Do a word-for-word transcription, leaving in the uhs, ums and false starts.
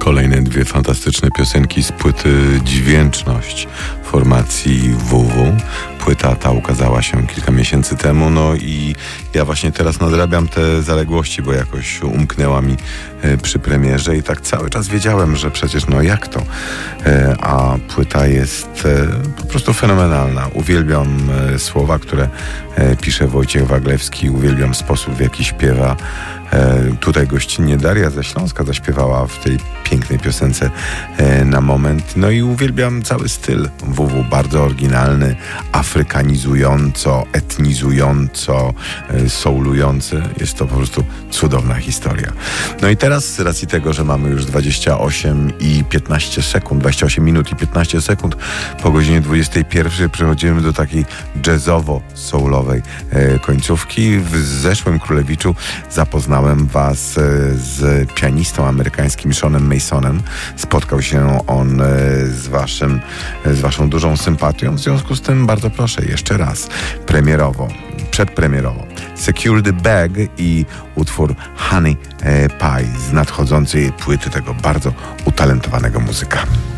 Kolejne dwie fantastyczne piosenki z płyty Dźwięczność formacji W W. Płyta ta ukazała się kilka miesięcy temu, no i ja właśnie teraz nadrabiam te zaległości, bo jakoś umknęła mi e, przy premierze i tak cały czas wiedziałem, że przecież no jak to, e, a płyta jest e, po prostu fenomenalna. Uwielbiam e, słowa, które e, pisze Wojciech Waglewski, uwielbiam sposób, w jaki śpiewa. E, tutaj gościnnie Daria ze Śląska zaśpiewała w tej pięknej piosence e, Na moment. No i uwielbiam cały styl W W, bardzo oryginalny, afrykanizująco, etnizująco, e, soulujący. Jest to po prostu cudowna historia. No i teraz z racji tego, że mamy już dwadzieścia osiem i piętnaście sekund, dwadzieścia osiem minut i piętnaście sekund po godzinie dwudziestej pierwszej przechodzimy do takiej jazzowo-soulowej e, końcówki. W zeszłym Królewiczu zapoznałem was z pianistą amerykańskim Seanem Masonem. Spotkał się on z waszym, z waszą dużą sympatią. W związku z tym bardzo proszę jeszcze raz premierowo, przedpremierowo Secure the Bag i utwór Honey Pie z nadchodzącej płyty tego bardzo utalentowanego muzyka.